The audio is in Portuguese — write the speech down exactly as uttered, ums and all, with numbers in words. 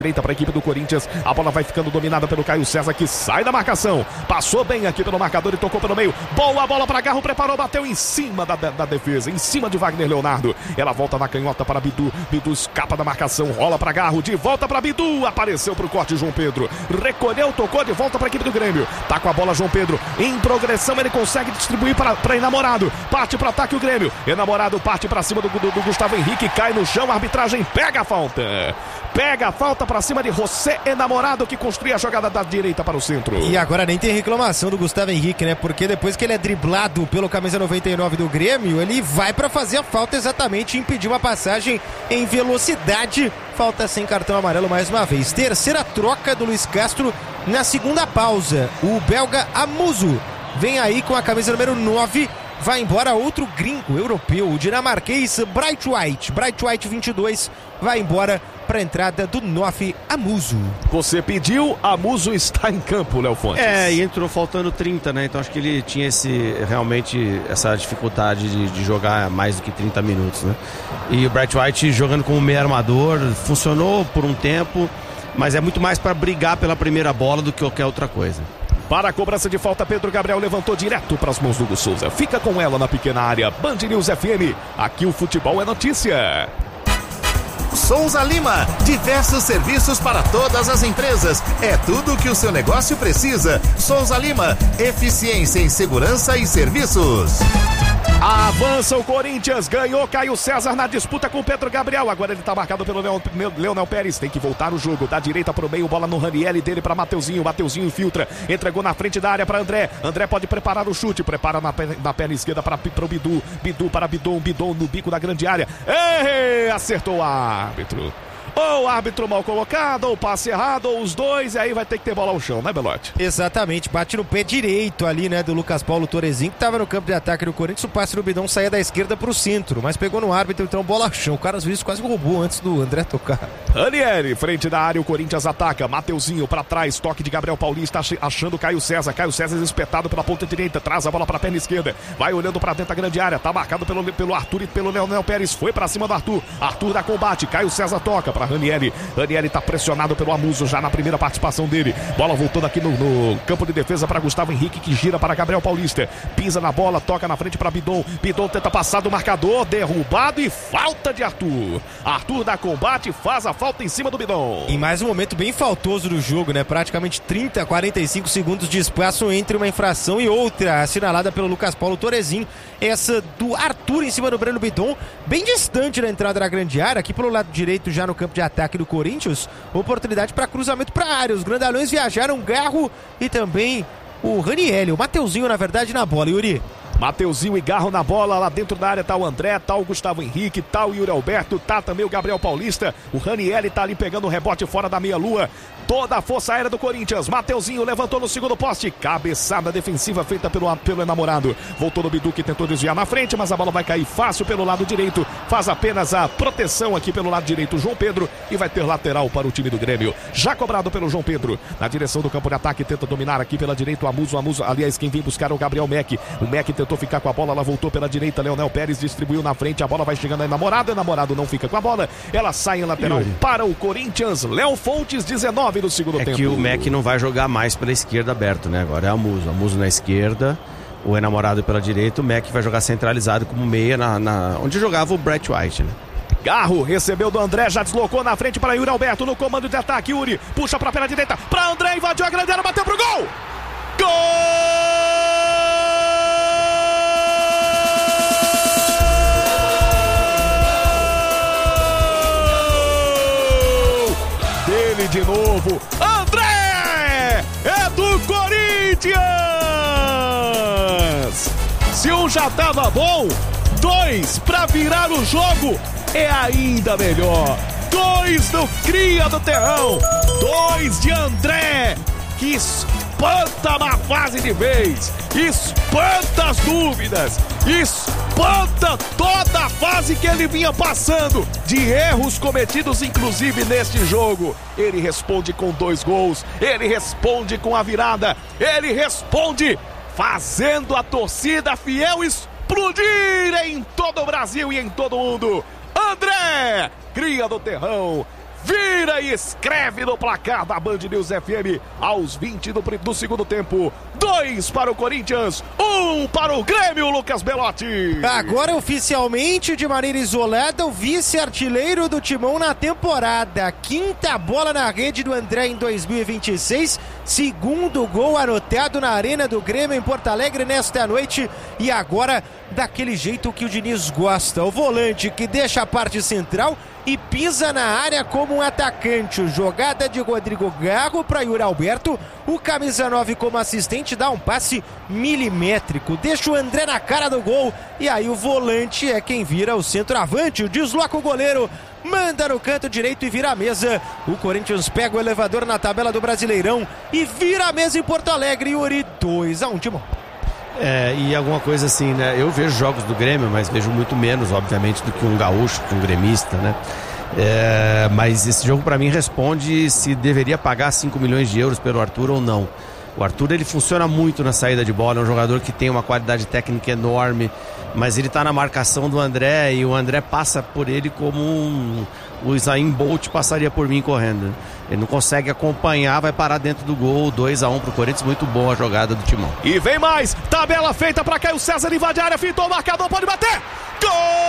Direita para a equipe do Corinthians, a bola vai ficando dominada pelo Caio César, que sai da marcação, passou bem aqui pelo marcador e tocou pelo meio, boa bola para Garro, preparou, bateu em cima da, da, da defesa, em cima de Wagner Leonardo, ela volta na canhota para Bidu, Bidu escapa da marcação, rola para Garro, de volta para Bidu, apareceu para o corte João Pedro, recolheu, tocou de volta para a equipe do Grêmio, tá com a bola João Pedro, em progressão ele consegue distribuir para, para Enamorado, parte para o ataque o Grêmio, Enamorado parte para cima do, do, do Gustavo Henrique, cai no chão, a arbitragem pega a falta, pega a falta para cima de José Enamorado, que construi a jogada da direita para o centro. E agora nem tem reclamação do Gustavo Henrique, né? Porque depois que ele é driblado pelo camisa noventa e nove do Grêmio, ele vai para fazer a falta exatamente, impedir uma passagem em velocidade. Falta sem cartão amarelo mais uma vez. Terceira troca do Luiz Castro na segunda pausa. O belga Amuso vem aí com a camisa número nove. Vai embora outro gringo europeu, o dinamarquês Bright White. Bright White vinte e dois vai embora para a entrada do nove, Amuso. Você pediu, Amuso está em campo, Léo Fontes. É, e entrou faltando trinta, né? Então acho que ele tinha esse, realmente essa dificuldade de, de jogar mais do que trinta minutos, né? E o Bright White jogando como meio armador, funcionou por um tempo, mas é muito mais para brigar pela primeira bola do que qualquer outra coisa. Para a cobrança de falta, Pedro Gabriel levantou direto para as mãos do Hugo Souza. Fica com ela na pequena área. Band News F M. Aqui o futebol é notícia. Souza Lima. Diversos serviços para todas as empresas. É tudo o que o seu negócio precisa. Souza Lima. Eficiência em segurança e serviços. Avança o Corinthians, ganhou Caio César na disputa com o Pedro Gabriel, agora ele tá marcado pelo Leon, Leonel Pérez, tem que voltar o jogo, da direita pro meio, bola no Ranieri, dele pra Mateuzinho, Mateuzinho infiltra, entregou na frente da área pra André, André pode preparar o chute, prepara na, na perna esquerda para pro Bidu, Bidu para Bidon, Bidon no bico da grande área, Ei, acertou o árbitro. Ou árbitro mal colocado, ou passe errado, ou os dois, e aí vai ter que ter bola ao chão, né, Belotti? Exatamente, bate no pé direito ali, né, do Lucas Paulo Torezinho, que estava no campo de ataque do Corinthians, o passe do Bidon saía da esquerda pro centro, mas pegou no árbitro, então bola ao chão. O cara às vezes quase roubou antes do André tocar. Ranieri, frente da área, o Corinthians ataca, Mateuzinho pra trás, toque de Gabriel Paulista, achando Caio César, Caio César espetado pela ponta direita, traz a bola pra perna esquerda, vai olhando pra dentro da grande área, tá marcado pelo, pelo Arthur e pelo Leonel Pérez, foi pra cima do Arthur, Arthur dá combate, Caio César toca pra Ranieri, Ranieri tá pressionado pelo Amuso já na primeira participação dele. Bola voltando aqui no, no campo de defesa para Gustavo Henrique, que gira para Gabriel Paulista. Pisa na bola, toca na frente para Bidon. Bidon tenta passar do marcador, derrubado e falta de Arthur. Arthur dá combate, faz a falta em cima do Bidon. Em mais um momento bem faltoso do jogo, né? Praticamente trinta, quarenta e cinco segundos de espaço entre uma infração e outra, assinalada pelo Lucas Paulo Torezinho. Essa do Arthur em cima do Breno Bidon, bem distante da entrada da grande área, aqui pelo lado direito já no campo de ataque do Corinthians, oportunidade para cruzamento para a área, os grandalhões viajaram, Garro e também o Ranieri, o Mateuzinho na verdade na bola, Yuri. Mateuzinho e Garro na bola, lá dentro da área tá o André, tá o Gustavo Henrique, tá o Yuri Alberto, tá também o Gabriel Paulista, o Ranieri tá ali pegando o rebote fora da meia-lua, toda a força aérea do Corinthians, Mateuzinho levantou no segundo poste, cabeçada defensiva feita pelo, pelo Enamorado, voltou no Bidu que tentou desviar na frente, mas a bola vai cair fácil pelo lado direito, faz apenas a proteção aqui pelo lado direito, João Pedro, e vai ter lateral para o time do Grêmio, já cobrado pelo João Pedro, na direção do campo de ataque, tenta dominar aqui pela direita o Amuso, Amuso, aliás quem vem buscar é o Gabriel Meck, o Meck tentou ficar com a bola, ela voltou pela direita, Leonel Pérez distribuiu na frente, a bola vai chegando aí Enamorado, Enamorado não fica com a bola, ela sai em lateral Yuri. Para o Corinthians, Léo Fontes, dezenove do segundo é tempo. É que o Meck não vai jogar mais pela esquerda aberto, né, agora é Amuso, Amuso na esquerda, o Enamorado pela direita, o Meck vai jogar centralizado como meia, na, na onde jogava o Bright White, né. Garro recebeu do André, já deslocou na frente para Yuri Alberto no comando de ataque, Yuri puxa para a perna direita, para André, invadiu a grande área, bateu pro gol! Gol! Dele de novo, André! É do Corinthians! Se um já tava bom, dois para virar o jogo é ainda melhor. Dois do Cria do Terrão, dois de André, que espanta uma fase de vez, espanta as dúvidas, espanta toda a fase que ele vinha passando, de erros cometidos inclusive neste jogo. Ele responde com dois gols, ele responde com a virada, ele responde fazendo a torcida fiel explodir em todo o Brasil e em todo o mundo. André, Cria do Terrão, vira e escreve no placar da Band News F M aos vinte do, do segundo tempo. Dois para o Corinthians, um para o Grêmio, Lucas Belotti. Agora oficialmente, de maneira isolada, o vice-artilheiro do Timão na temporada. Quinta bola na rede do André em dois mil e vinte e seis. Segundo gol anotado na Arena do Grêmio em Porto Alegre nesta noite. E agora, daquele jeito que o Diniz gosta. O volante que deixa a parte central e pisa na área como um atacante. Jogada de Rodrigo Garro para Yuri Alberto. O camisa nove como assistente dá um passe milimétrico. Deixa o André na cara do gol. E aí o volante é quem vira o centroavante. Desloca o goleiro. Manda no canto direito e vira a mesa. O Corinthians pega o elevador na tabela do Brasileirão e vira a mesa em Porto Alegre. Yuri, dois a um, Timão. É, e alguma coisa assim, né? Eu vejo jogos do Grêmio, mas vejo muito menos, obviamente, do que um gaúcho, que um gremista, né? É, mas esse jogo para mim responde se deveria pagar cinco milhões de euros pelo Arthur ou não. O Arthur, ele funciona muito na saída de bola, é um jogador que tem uma qualidade técnica enorme, mas ele tá na marcação do André e o André passa por ele como um, o Usain Bolt passaria por mim correndo. Ele não consegue acompanhar, vai parar dentro do gol. Dois a um pro Corinthians, muito boa a jogada do Timão. E vem mais, tabela feita para Caio César, invade a área, fintou o marcador, pode bater! Gol!